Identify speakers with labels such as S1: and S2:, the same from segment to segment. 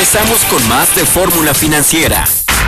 S1: Regresamos con más de Fórmula Financiera.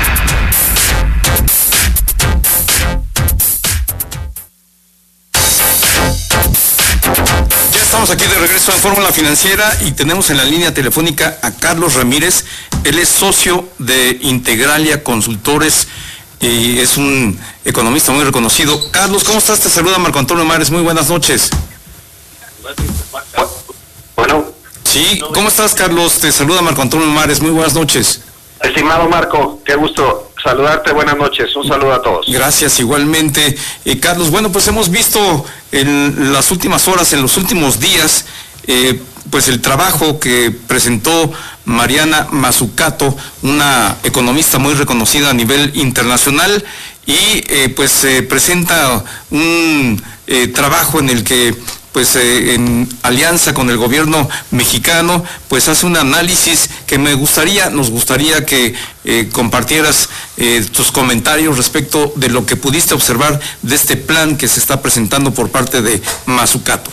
S2: Estamos aquí de regreso en Fórmula Financiera y tenemos en la línea telefónica a Carlos Ramírez. Él es socio de Integralia Consultores y es un economista muy reconocido. Carlos, ¿cómo estás? Te saluda Marco Antonio Mares. Muy buenas noches.
S3: Bueno.
S2: Sí, ¿cómo estás, Carlos? Te saluda Marco Antonio Mares. Muy buenas noches.
S3: Estimado Marco, qué gusto saludarte. Buenas noches. Un saludo a todos.
S2: Gracias, igualmente. Carlos, bueno, pues hemos visto en las últimas horas, en los últimos días, pues el trabajo que presentó Mariana Mazzucato, una economista muy reconocida a nivel internacional, y pues presenta un trabajo en el que pues en alianza con el gobierno mexicano, pues hace un análisis que nos gustaría que compartieras tus comentarios respecto de lo que pudiste observar de este plan que se está presentando por parte de Mazzucato.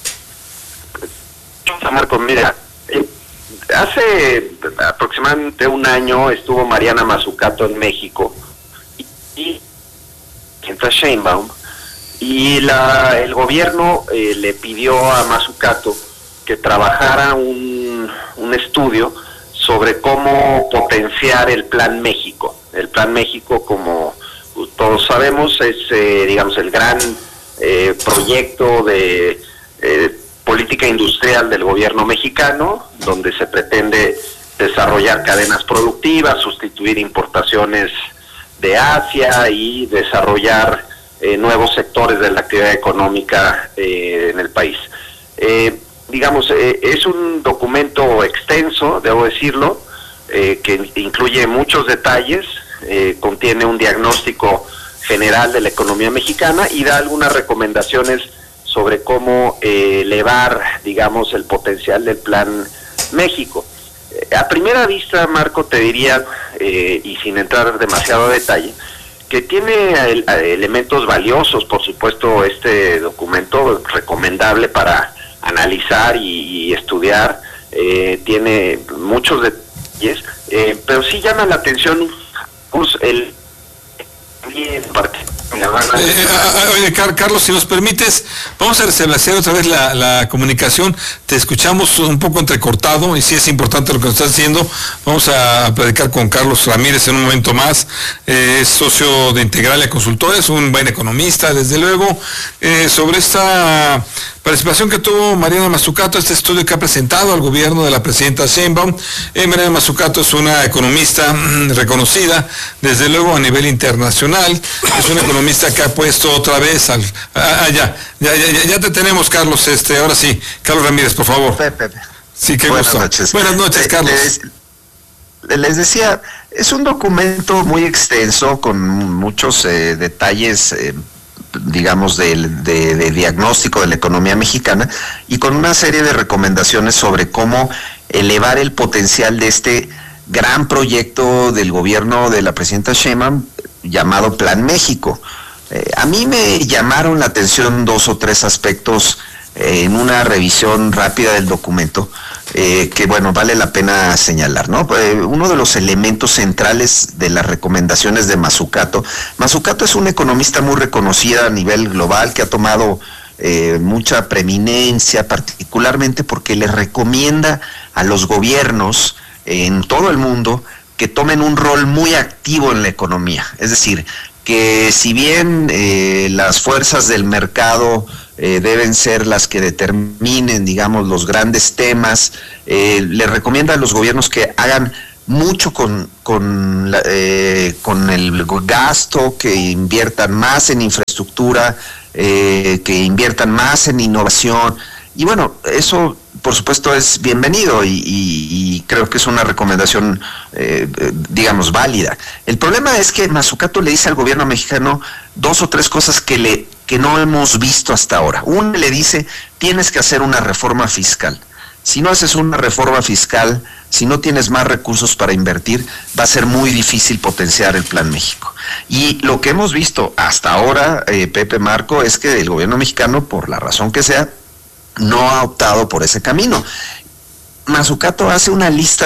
S3: Marco, mira, hace aproximadamente un año estuvo Mariana Mazzucato en México y Sheinbaum, y el gobierno le pidió a Mazzucato que trabajara un estudio sobre cómo potenciar el Plan México. El Plan México, como todos sabemos, es digamos el gran proyecto de política industrial del gobierno mexicano, donde se pretende desarrollar cadenas productivas, sustituir importaciones de Asia y desarrollar nuevos sectores de la actividad económica en el país. Digamos, es un documento extenso, debo decirlo, que incluye muchos detalles, contiene un diagnóstico general de la economía mexicana y da algunas recomendaciones sobre cómo elevar, digamos, el potencial del Plan México. A primera vista, Marco, te diría, y sin entrar demasiado a detalle, que tiene elementos valiosos, por supuesto, este documento recomendable para analizar y estudiar, tiene muchos detalles, pero sí llama la atención pues,
S4: Oye, Carlos, si nos permites, vamos a restablecer otra vez la comunicación. Te escuchamos un poco entrecortado y sí es importante lo que nos estás diciendo. Vamos a platicar con Carlos Ramírez en un momento más. Es socio de Integralia Consultores, un buen economista, desde luego, sobre esta participación que tuvo Mariana Mazzucato, este estudio que ha presentado al gobierno de la presidenta Sheinbaum. Mariana Mazzucato es una economista reconocida, desde luego a nivel internacional. Es una economista que ha puesto otra vez ya te tenemos, Carlos. Ahora sí, Carlos Ramírez, por favor.
S5: Pepe.
S4: Sí, qué gusto. Buenas noches, Carlos.
S5: Les decía, es un documento muy extenso con muchos detalles, digamos, de diagnóstico de la economía mexicana y con una serie de recomendaciones sobre cómo elevar el potencial de este gran proyecto del gobierno de la presidenta Sheinbaum llamado Plan México. A mí me llamaron la atención dos o tres aspectos en una revisión rápida del documento que, bueno, vale la pena señalar, ¿no? Uno de los elementos centrales de las recomendaciones de Mazzucato es una economista muy reconocida a nivel global que ha tomado mucha preeminencia, particularmente porque le recomienda a los gobiernos en todo el mundo que tomen un rol muy activo en la economía. Es decir, que si bien las fuerzas del mercado deben ser las que determinen, digamos, los grandes temas, le recomienda a los gobiernos que hagan mucho con el gasto, que inviertan más en infraestructura, que inviertan más en innovación. Y bueno, eso por supuesto es bienvenido y creo que es una recomendación, digamos, válida. El problema es que Mazzucato le dice al gobierno mexicano dos o tres cosas que no hemos visto hasta ahora. Una, le dice, tienes que hacer una reforma fiscal. Si no haces una reforma fiscal, si no tienes más recursos para invertir, va a ser muy difícil potenciar el Plan México. Y lo que hemos visto hasta ahora, Pepe, Marco, es que el gobierno mexicano, por la razón que sea, no ha optado por ese camino. Mazzucato hace una lista de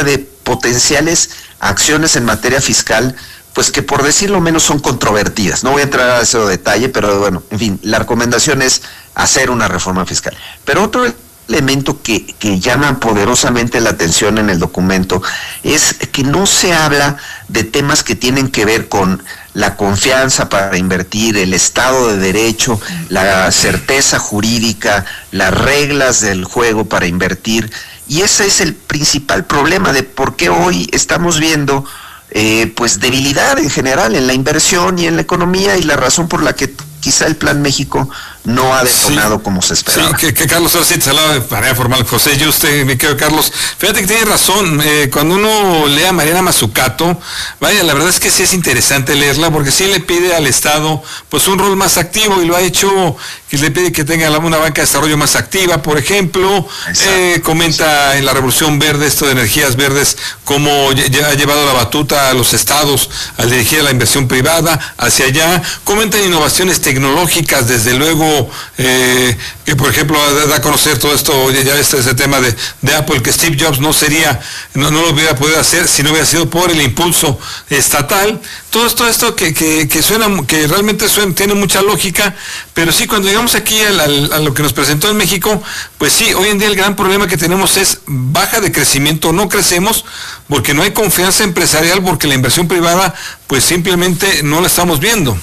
S5: potenciales acciones en materia fiscal, pues que por decirlo menos son controvertidas. No voy a entrar a ese detalle, pero bueno, en fin, la recomendación es hacer una reforma fiscal. Pero otro elemento que llama poderosamente la atención en el documento es que no se habla de temas que tienen que ver con la confianza para invertir, el Estado de Derecho, la certeza jurídica, las reglas del juego para invertir, y ese es el principal problema de por qué hoy estamos viendo pues debilidad en general en la inversión y en la economía, y la razón por la que quizá el Plan México no ha detonado como se esperaba.
S4: Sí, que Carlos, ahora sí te hablaba de manera formal, José, yo usted, mi querido Carlos, fíjate que tiene razón, cuando uno lee a Mariana Mazzucato, vaya, la verdad es que sí es interesante leerla, porque sí le pide al Estado, pues un rol más activo, y lo ha hecho, que le pide que tenga una banca de desarrollo más activa, por ejemplo, comenta en la Revolución Verde, esto de energías verdes, cómo ha llevado la batuta a los estados al dirigir la inversión privada hacia allá, comenta en innovaciones tecnológicas, desde luego, que por ejemplo da a conocer todo esto, ya ese tema de Apple, que Steve Jobs no lo hubiera podido hacer si no hubiera sido por el impulso estatal. Todo esto que suena, que realmente tiene mucha lógica, pero sí, cuando llegamos aquí a lo que nos presentó en México, pues sí, hoy en día el gran problema que tenemos es baja de crecimiento, no crecemos porque no hay confianza empresarial, porque la inversión privada pues simplemente no la estamos viendo.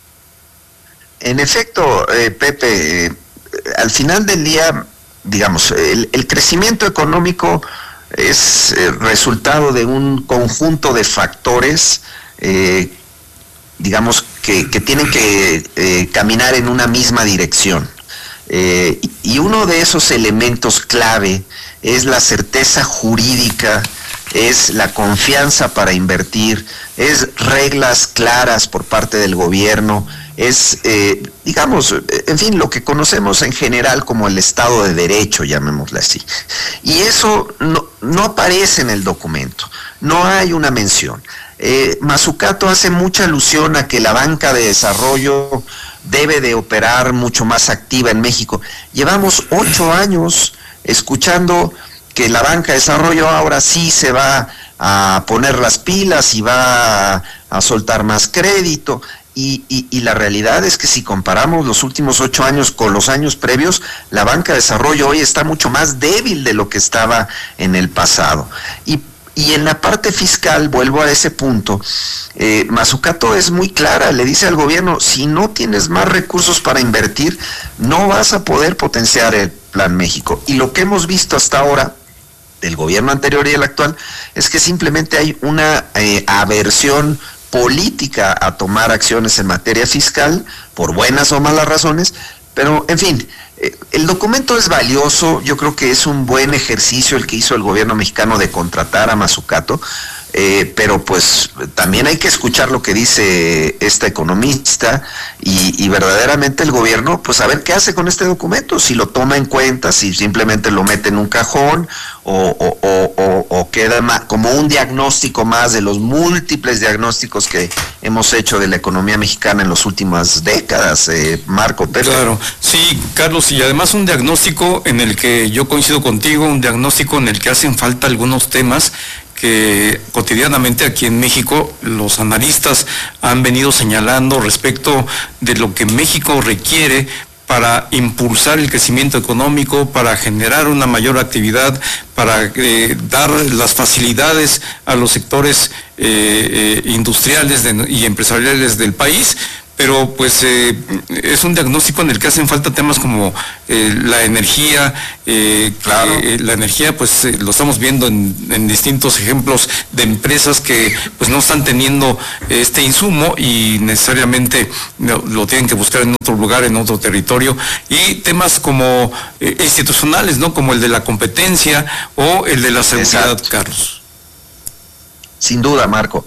S5: En efecto, Pepe, al final del día, digamos, el crecimiento económico es resultado de un conjunto de factores, digamos, que tienen que caminar en una misma dirección. Y uno de esos elementos clave es la certeza jurídica, es la confianza para invertir, es reglas claras por parte del gobierno, es, digamos, en fin, lo que conocemos en general como el Estado de Derecho, llamémosle así. Y eso no aparece en el documento, no hay una mención. Mazzucato hace mucha alusión a que la banca de desarrollo debe de operar mucho más activa en México. Llevamos 8 años escuchando que la banca de desarrollo ahora sí se va a poner las pilas y va a soltar más crédito. Y la realidad es que si comparamos los últimos 8 años con los años previos, la banca de desarrollo hoy está mucho más débil de lo que estaba en el pasado. Y en la parte fiscal, vuelvo a ese punto, Mazzucato es muy clara, le dice al gobierno, si no tienes más recursos para invertir, no vas a poder potenciar el Plan México. Y lo que hemos visto hasta ahora, del gobierno anterior y el actual, es que simplemente hay una aversión política a tomar acciones en materia fiscal, por buenas o malas razones, pero en fin, el documento es valioso, yo creo que es un buen ejercicio el que hizo el gobierno mexicano de contratar a Mazzucato, pero pues también hay que escuchar lo que dice esta economista y verdaderamente el gobierno, pues a ver qué hace con este documento, si lo toma en cuenta, si simplemente lo mete en un cajón o queda como un diagnóstico más de los múltiples diagnósticos que hemos hecho de la economía mexicana en las últimas décadas, Marco, Pepe.
S2: Claro, sí, Carlos, y además un diagnóstico en el que yo coincido contigo, un diagnóstico en el que hacen falta algunos temas que cotidianamente aquí en México los analistas han venido señalando respecto de lo que México requiere para impulsar el crecimiento económico, para generar una mayor actividad, para dar las facilidades a los sectores industriales y empresariales del país. Pero pues es un diagnóstico en el que hacen falta temas como la energía, claro. La energía pues lo estamos viendo en distintos ejemplos de empresas que pues no están teniendo este insumo y necesariamente lo tienen que buscar en otro lugar, en otro territorio, y temas como institucionales, ¿no? Como el de la competencia o el de la seguridad. Exacto. Carlos.
S5: Sin duda, Marco.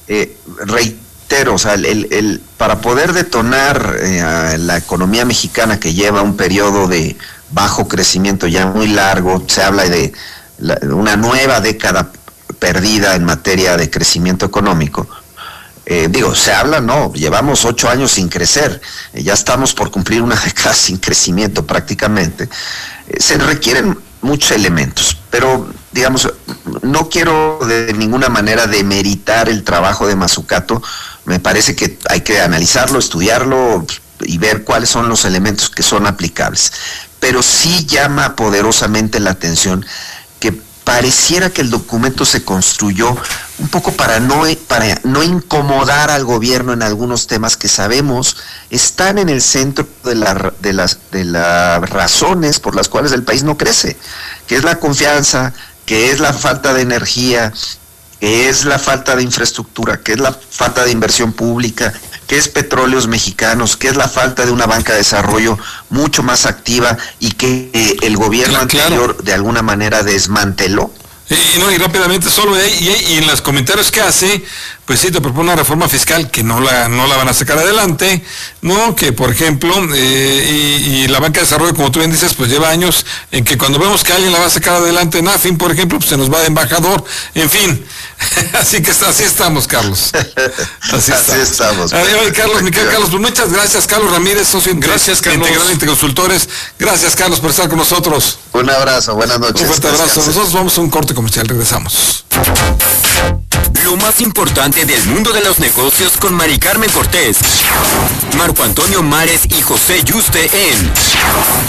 S5: O sea, para poder detonar la economía mexicana, que lleva un periodo de bajo crecimiento ya muy largo, se habla de una nueva década perdida en materia de crecimiento económico. Se habla, no, llevamos 8 años sin crecer, ya estamos por cumplir una década sin crecimiento prácticamente. Se requieren muchos elementos. pero digamos, no quiero de ninguna manera demeritar el trabajo de Mazzucato. Me parece que hay que analizarlo, estudiarlo y ver cuáles son los elementos que son aplicables. Pero sí llama poderosamente la atención que pareciera que el documento se construyó un poco para no incomodar al gobierno en algunos temas que sabemos están en el centro de las razones por las cuales el país no crece, que es la confianza, que es la falta de energía, que es la falta de infraestructura, que es la falta de inversión pública, que es petróleos mexicanos, que es la falta de una banca de desarrollo mucho más activa y que el gobierno anterior de alguna manera desmanteló.
S4: Y rápidamente, solo y en los comentarios que hace, pues sí, te propone una reforma fiscal que no la van a sacar adelante, ¿no? Que, por ejemplo, y la banca de desarrollo, como tú bien dices, pues lleva años en que cuando vemos que alguien la va a sacar adelante, NAFIN, por ejemplo, pues se nos va de embajador, en fin. Así que así estamos, Carlos. Así estamos. Carlos, mi querido Carlos, pues muchas gracias, Carlos Ramírez, socio integral de Consultores. Gracias, Carlos, por estar con nosotros.
S5: Un abrazo, buenas noches.
S4: Un fuerte abrazo. Nosotros vamos a un corte comercial, regresamos.
S1: Lo más importante del mundo de los negocios con Mari Carmen Cortés, Marco Antonio Mares y José Yuste en